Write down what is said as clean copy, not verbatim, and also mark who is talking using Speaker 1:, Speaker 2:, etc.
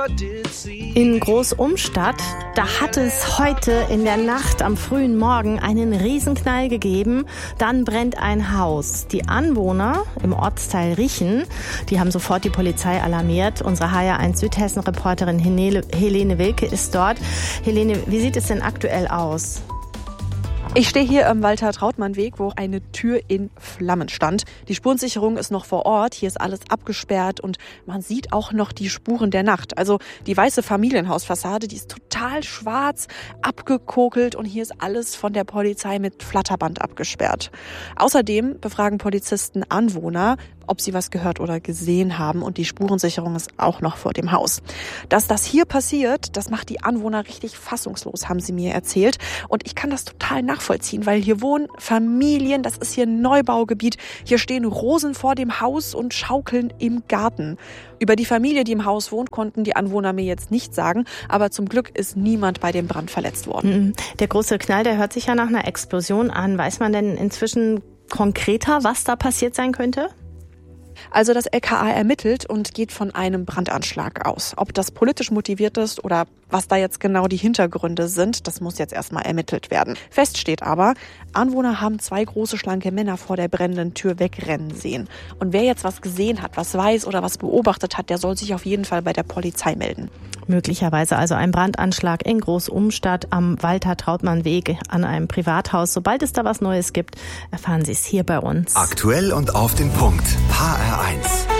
Speaker 1: In Großumstadt, da hat es heute in der Nacht am frühen Morgen einen Riesenknall gegeben. Dann brennt ein Haus. Die Anwohner im Ortsteil Riechen, die haben sofort die Polizei alarmiert. Unsere HR1 Südhessen-Reporterin Helene Wilke ist dort. Helene, wie sieht es denn aktuell aus?
Speaker 2: Ich stehe hier am Walter-Trautmann-Weg, wo eine Tür in Flammen stand. Die Spurensicherung ist noch vor Ort. Hier ist alles abgesperrt und man sieht auch noch die Spuren der Nacht. Also die weiße Familienhausfassade, die ist total schwarz, abgekokelt und hier ist alles von der Polizei mit Flatterband abgesperrt. Außerdem befragen Polizisten Anwohner, ob sie was gehört oder gesehen haben, und die Spurensicherung ist auch noch vor dem Haus. Dass das hier passiert, das macht die Anwohner richtig fassungslos, haben sie mir erzählt. Und ich kann das total nachvollziehen, weil hier wohnen Familien, das ist hier ein Neubaugebiet. Hier stehen Rosen vor dem Haus und schaukeln im Garten. Über die Familie, die im Haus wohnt, konnten die Anwohner mir jetzt nichts sagen, aber zum Glück ist niemand bei dem Brand verletzt worden.
Speaker 1: Der große Knall, der hört sich ja nach einer Explosion an. Weiß man denn inzwischen konkreter, was da passiert sein könnte?
Speaker 2: Also das LKA ermittelt und geht von einem Brandanschlag aus. Ob das politisch motiviert ist oder was da jetzt genau die Hintergründe sind, das muss jetzt erstmal ermittelt werden. Fest steht aber, Anwohner haben 2 große, schlanke Männer vor der brennenden Tür wegrennen sehen. Und wer jetzt was gesehen hat, was weiß oder was beobachtet hat, der soll sich auf jeden Fall bei der Polizei melden.
Speaker 1: Möglicherweise also ein Brandanschlag in Großumstadt am Walter-Trautmann-Weg an einem Privathaus. Sobald es da was Neues gibt, erfahren Sie es hier bei uns.
Speaker 3: Aktuell und auf den Punkt. HR1.